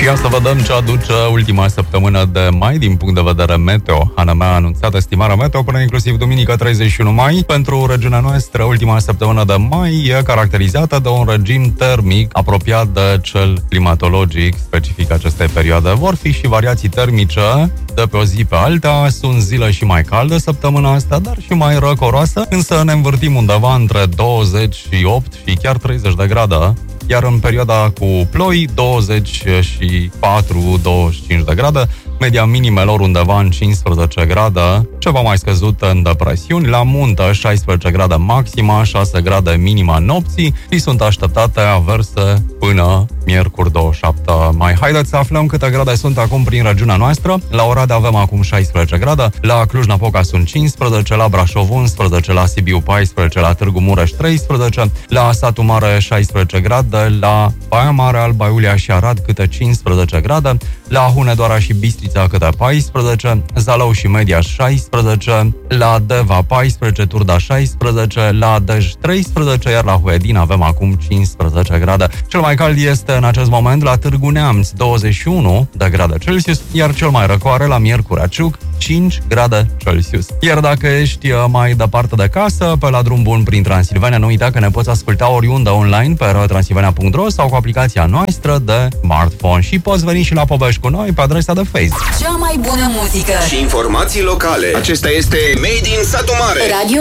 Ia să vedem ce aduce ultima săptămână de mai din punct de vedere meteo. ANM a anunțat estimarea meteo până inclusiv duminică 31 mai. Pentru regiunea noastră, ultima săptămână de mai e caracterizată de un regim termic apropiat de cel climatologic specific acestei perioade. Vor fi și variații termice de pe o zi pe alta. Sunt zile și mai calde săptămâna asta, dar și mai răcoroasă, însă ne învârtim undeva între 28 și chiar 30 de grade. Iar în perioada cu ploi, 24-25 de grade, media minimelor undeva în 15 grade, ceva mai scăzut în depresiuni, la muntă 16 grade maxima, 6 grade minima nopții și sunt așteptate averse până miercuri 27 mai. Haideți să aflăm câte grade sunt acum prin regiunea noastră. La Oradea avem acum 16 grade, la Cluj-Napoca sunt 15, la Brașov 11, la Sibiu 14, la Târgu Mureș 13, la Satu Mare 16 grade, la Baia Mare, Alba Iulia și Arad câte 15 grade, la Hunedoara și Bistrița câte 14, Zalău și Mediaș 16, la Deva 14, Turda 16, la Dej 13, iar la Huedin avem acum 15 grade. Cel mai cald este în acest moment la Târgu Neamț, 21 de grade Celsius, iar cel mai răcoare la Miercurea Ciuc, 5 grade Celsius. Iar dacă ești mai departe de casă, pe la drum bun prin Transilvania, nu uita că ne poți asculta oriunde online pe radiotransilvania.ro sau cu aplicația noastră de smartphone și poți veni și la povești cu noi pe adresa de Facebook. Cea mai bună muzică și informații locale. Acesta este Made in Satu Mare. Radio